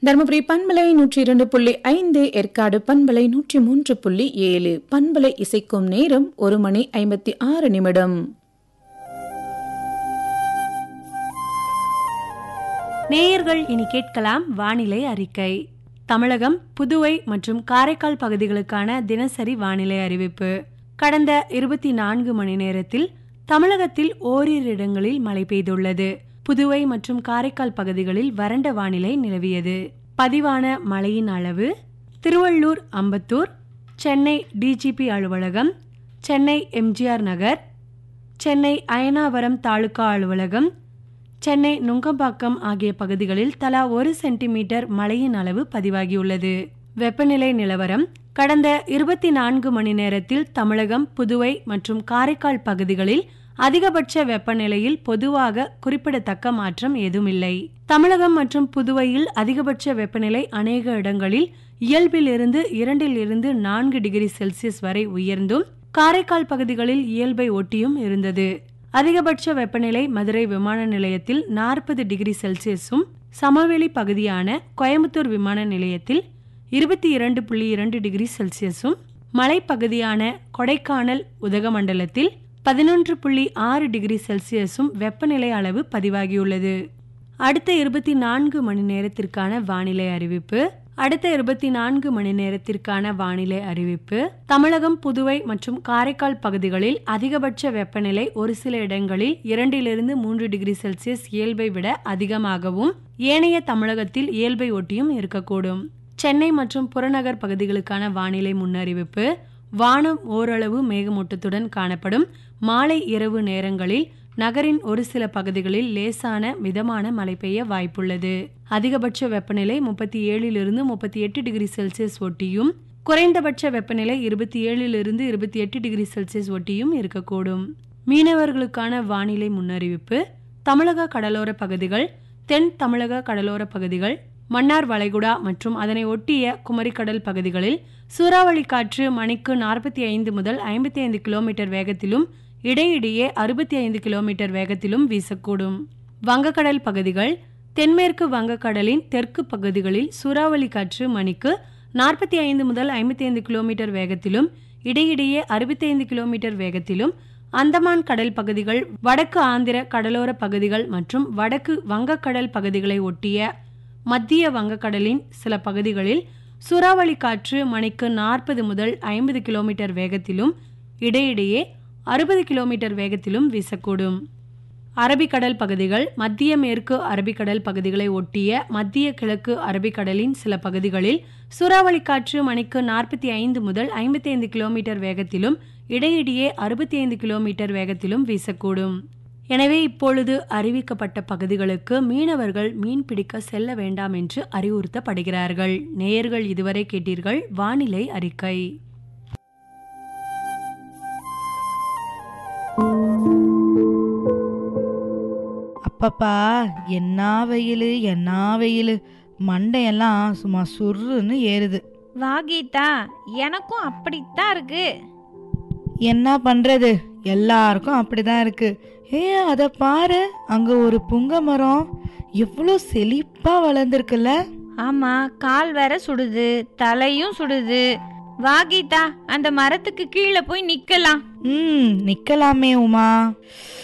தருமபுரி பண்பலை 102.5, ஏற்காடு பண்பலை 103.7. பண்பலை இசைக்கும் நேரம் 1:56. நேயர்கள் இனி கேட்கலாம் வானிலை அறிக்கை. தமிழகம், புதுவை மற்றும் காரைக்கால் பகுதிகளுக்கான தினசரி வானிலை அறிவிப்பு. கடந்த 24 மணி நேரத்தில் தமிழகத்தில் ஓரிரு இடங்களில் மழை பெய்துள்ளது. புதுவை மற்றும் காரைக்கால் பகுதிகளில் வறண்ட வானிலை நிலவியது. பதிவான மழையின் அளவு: திருவள்ளூர், அம்பத்தூர், சென்னை டிஜிபி அலுவலகம், சென்னை எம்ஜிஆர் நகர், சென்னை அயனாவரம் தாலுகா அலுவலகம், சென்னை நுங்கம்பாக்கம் ஆகிய பகுதிகளில் தலா 1 சென்டிமீட்டர் மழையின் அளவு பதிவாகியுள்ளது. வெப்பநிலை நிலவரம்: கடந்த 24 மணி நேரத்தில் தமிழகம், புதுவை மற்றும் காரைக்கால் பகுதிகளில் அதிகபட்ச வெப்பநிலையில் பொதுவாக குறிப்பிடத்தக்க மாற்றம் ஏதுமில்லை. தமிழகம் மற்றும் புதுவையில் அதிகபட்ச வெப்பநிலை அநேக இடங்களில் இயல்பிலிருந்து 2 - 4 டிகிரி செல்சியஸ் வரை உயர்ந்தும், காரைக்கால் பகுதிகளில் இயல்பை ஒட்டியும் இருந்தது. அதிகபட்ச வெப்பநிலை மதுரை விமான நிலையத்தில் 40 டிகிரி செல்சியஸும், சமவெளி பகுதியான கோயம்புத்தூர் விமான நிலையத்தில் 22.2 டிகிரி செல்சியஸும், மலைப்பகுதியான கொடைக்கானல் உதகமண்டலத்தில் 11.6 டிகிரி செல்சியஸும் வெப்பநிலை அளவு பதிவாகியுள்ளது. அடுத்த 24 மணி நேரத்திற்கான வானிலை அறிவிப்பு. அடுத்த 24 மணி நேரத்திற்கான வானிலை அறிவிப்பு: தமிழகம், புதுவை மற்றும் காரைக்கால் பகுதிகளில் அதிகபட்ச வெப்பநிலை ஒரு சில இடங்களில் 2 - 3 டிகிரி செல்சியஸ் இயல்பை விட அதிகமாகவும், ஏனைய தமிழகத்தில் இயல்பை ஒட்டியும் இருக்கக்கூடும். சென்னை மற்றும் புறநகர் பகுதிகளுக்கான வானிலை முன்னறிவிப்பு: வானம் ஓரளவு மேகமூட்டத்துடன் காணப்படும். மாலை இரவு நேரங்களில் நகரின் ஒரு சில பகுதிகளில் லேசான மிதமான மழை பெய்ய வாய்ப்புள்ளது. அதிகபட்ச வெப்பநிலை 37 - 38 டிகிரி செல்சியஸ் ஒட்டியும், குறைந்தபட்ச வெப்பநிலை 27 - 28 டிகிரி செல்சியஸ் ஒட்டியும் இருக்கக்கூடும். மீனவர்களுக்கான வானிலை முன்னறிவிப்பு: தமிழக கடலோர பகுதிகள், தென் தமிழக கடலோர பகுதிகள், மன்னார் வளைகுடா மற்றும் அதனை ஒட்டிய குமரிக்கடல் பகுதிகளில் சூறாவளி காற்று மணிக்கு 45 முதல் 55 கிலோமீட்டர் வேகத்திலும், இடையிடையே 65 கிலோமீட்டர் வேகத்திலும் வீசக்கூடும். வங்கக்கடல் பகுதிகள், தென்மேற்கு வங்கக்கடலின் தெற்கு பகுதிகளில் சூறாவளி காற்று மணிக்கு 45 முதல் 55 கிலோமீட்டர் வேகத்திலும், இடையிடையே 65 கிலோமீட்டர் வேகத்திலும், அந்தமான் கடல் பகுதிகள், வடக்கு ஆந்திர கடலோர பகுதிகள் மற்றும் வடக்கு வங்கக்கடல் பகுதிகளை ஒட்டிய மத்திய வங்கக்கடலின் சில பகுதிகளில் சூறாவளி காற்று மணிக்கு 40 முதல் 50 கிலோமீட்டர் வேகத்திலும், இடையிடையே 60 கிலோமீட்டர் வேகத்திலும் வீசக்கூடும். அரபிக்கடல் பகுதிகள், மத்திய மேற்கு அரபிக்கடல் பகுதிகளை ஒட்டிய மத்திய கிழக்கு அரபிக்கடலின் சில பகுதிகளில் சூறாவளி காற்று மணிக்கு 45 முதல் 55 கிலோமீட்டர் வேகத்திலும், இடையிடையே 65 கிலோமீட்டர் வேகத்திலும் வீசக்கூடும். எனவே இப்பொழுது அறிவிக்கப்பட்ட பகுதிகளுக்கு மீனவர்கள் மீன் பிடிக்க செல்ல வேண்டாம் என்று அறிவுறுத்தப்படுகிறார்கள். நேயர்கள் இதுவரை கேட்டீர்கள் வானிலை அறிக்கை. அப்பப்பா, என்ன வெயிலு, மண்டையெல்லாம் சும்மா சுருன்னு ஏறுது. வா கீதா, எனக்கும் அப்படித்தான் இருக்கு. என்ன பண்றது, எல்லாருக்கும் அப்படிதான் இருக்கு. அத பாரு, அங்க ஒரு புங்க மரம் எவ்வளோ செழிப்பா வளர்ந்துருக்குல்ல. ஆமா, கால் வேற சுடுது, தலையும் சுடுது. வா கீதா, அந்த மரத்துக்கு கீழே போய் நிக்கலாம். நிக்கலாமே உமா.